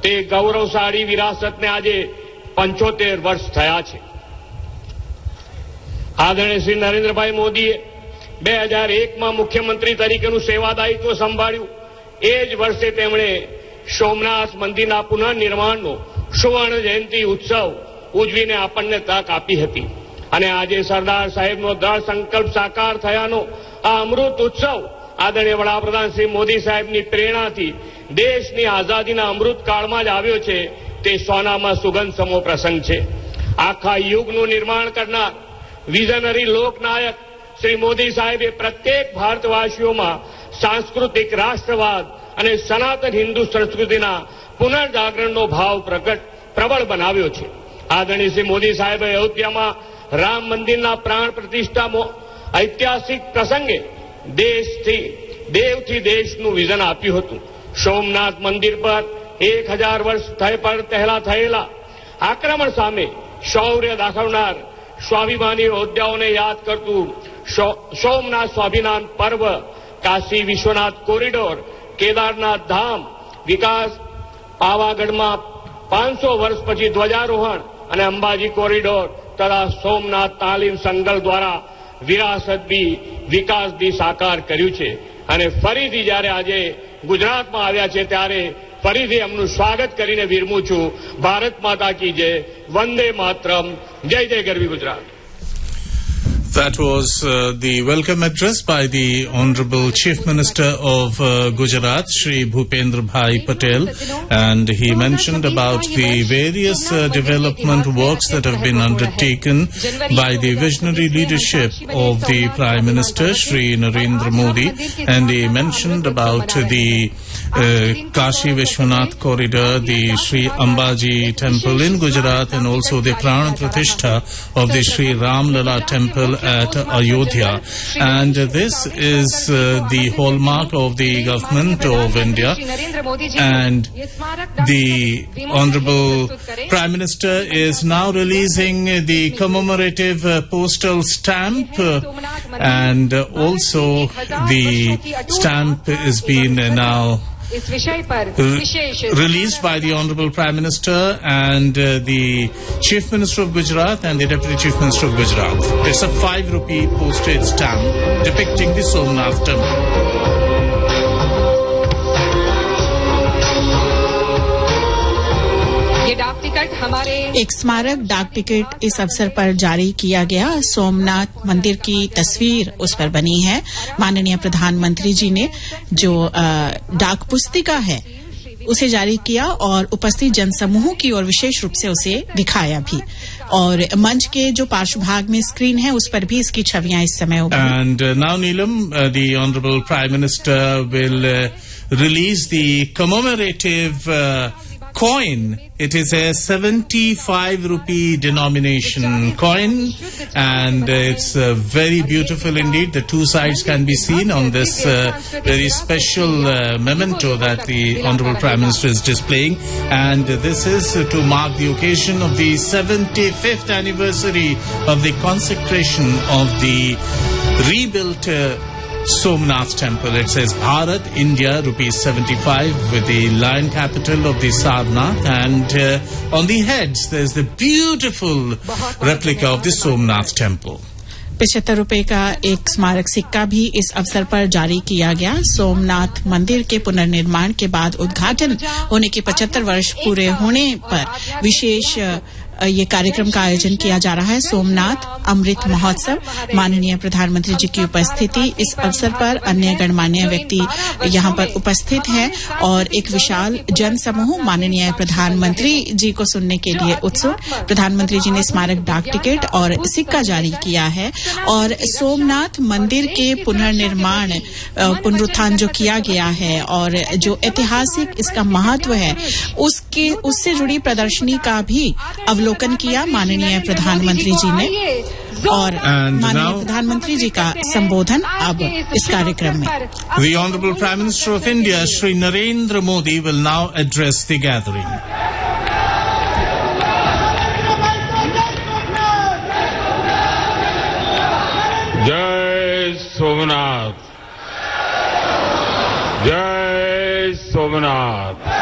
તે ગૌરવશાળી વિરાસતને આજે 75 વર્ષ થયા છે. આદરણીય શ્રી નરેન્દ્રભાઈ મોદીએ 2001માં મુખ્યમંત્રી તરીકેનું સેવાદાયિત્વ સંભાળ્યું. એ જ વર્ષે તેમણે સોમનાથ મંદિરના પુનઃનિર્માણનો સુવર્ણ જયંતિ ઉત્સવ ઉજવીને આપણને તક આપી હતી. અને આજે સરદાર સાહેબનો દ્રઢ સંકલ્પ સાકાર થયાનો આ અમૃત ઉત્સવ આદરણીય વડાપ્રધાન શ્રી મોદી સાહેબની પ્રેરણાથી દેશની આઝાદીના અમૃતકાળમાં જ આવ્યો છે. તે સોનામાં સુગંધ સમો પ્રસંગ છે. આખા યુગનું નિર્માણ કરનાર વિઝનરી લોકનાયક શ્રી મોદી સાહેબે પ્રત્યેક ભારતવાસીઓમાં સાંસ્કૃતિક રાષ્ટ્રવાદ અને સનાતન હિન્દુ સંસ્કૃતિના પુનર્જાગરણનો ભાવ પ્રબળ બનાવ્યો છે. આદરણીય શ્રી મોદી સાહેબે અયોધ્યામાં રામ મંદિરના પ્રાણ પ્રતિષ્ઠા ઐતિહાસિક પ્રસંગે દેવથી દેશનું વિઝન આપ્યું હતું. સોમનાથ મંદિર પર 1000 વર્ષ પહેલા થયેલા આક્રમણ સામે શૌર્ય દાખવનાર સ્વાભિમાની યોદ્ધાઓને યાદ કરતું સોમનાથ સ્વાભિમાન પર્વ, કાશી વિશ્વનાથ કોરિડોર, કેદારનાથ ધામ વિકાસ, પાવાગઢમાં 500 વર્ષ પછી ધ્વજારોહણ અને અંબાજી કોરિડોર તથા સોમનાથ તાલીમ સંગલ દ્વારા વિરાસત બી વિકાસ બી સાકાર કર્યું છે. અને ફરીથી જ્યારે આજે ગુજરાતમાં આવ્યા છે ત્યારે ફરીથી એમનું સ્વાગત કરીને વિરમું છું. ભારત માતા કી જય, વંદે માતરમ, જય જય ગરવી Gujarat. That was the welcome address by the Honorable Chief Minister of Gujarat, Shri Bhupendra Bhai Patel, and he mentioned about the various development works that have been undertaken by the visionary leadership of the Prime Minister, Shri Narendra Modi, and he mentioned about the Kashi Vishwanath corridor, the Shri Ambaji temple in Gujarat, and also the Pran Pratishtha of the Shri Ram Lala temple at Ayodhya. And this is the hallmark of the government of India. And the Honorable Prime Minister is now releasing the commemorative postal stamp, and also the stamp is being now released by the Honorable Prime Minister and the Chief Minister of Gujarat and the Deputy Chief Minister of Gujarat. It's a 5 rupee postage stamp depicting the Somnath temple. एक स्मारक डाक ticket इस अवसर पर जारी किया गया. सोमनाथ मंदिर की तस्वीर उस पर बनी है. माननीय प्रधानमंत्री जी ने जो डाक पुस्तिका है उसे जारी किया और उपस्थित जनसमूहों की ओर विशेष रूप से उसे दिखाया भी. और मंच के जो पार्श्व भाग में स्क्रीन है उस पर भी इसकी छवियां इस समय होगी. And now Neelam, the Honorable Prime Minister will release the commemorative coin. It is a 75 rupee denomination coin, and it's very beautiful indeed. The two sides can be seen on this very special memento that the Honorable Prime Minister is displaying, and this is to mark the occasion of the 75th anniversary of the consecration of the rebuilt Somnath temple. It says Bharat, India, ₹75 with the lion capital of the Sarnath, and on the heads there's the beautiful replica of the Somnath temple. 75 रुपए का एक स्मारक सिक्का भी इस अवसर पर जारी किया गया. सोमनाथ मंदिर के पुनर्निर्माण के बाद उद्घाटन होने के 75 वर्ष पूरे होने पर विशेष ये कार्यक्रम का आयोजन किया जा रहा है. सोमनाथ अमृत महोत्सव. माननीय प्रधानमंत्री जी की उपस्थिति इस अवसर पर, अन्य गणमान्य व्यक्ति यहां पर उपस्थित हैं और एक विशाल जनसमूह माननीय प्रधानमंत्री जी को सुनने के लिए उत्सुक. प्रधानमंत्री जी ने स्मारक डाक टिकट और सिक्का जारी किया है और सोमनाथ मंदिर के पुनर्निर्माण पुनरुत्थान जो किया गया है और जो ऐतिहासिक इसका महत्व है उससे जुड़ी प्रदर्शनी का भी अवलोकन किया माननीय प्रधानमंत्री जी ने. और माननीय प्रधानमंत्री जी का संबोधन अब इस कार्यक्रम में. The Honorable Prime Minister of India, Shri Narendra Modi, will now address the gathering. जय सोमनाथ, जय सोमनाथ.